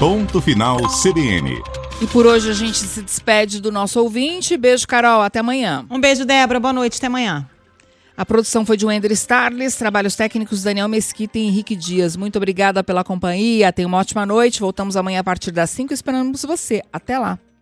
Ponto Final CBN. E por hoje a gente se despede do nosso ouvinte. Beijo, Carol. Até amanhã. Um beijo, Débora. Boa noite. Até amanhã. A produção foi de Wender Starles, trabalhos técnicos Daniel Mesquita e Henrique Dias. Muito obrigada pela companhia. Tenha uma ótima noite. Voltamos amanhã a partir das 5. Esperamos você. Até lá.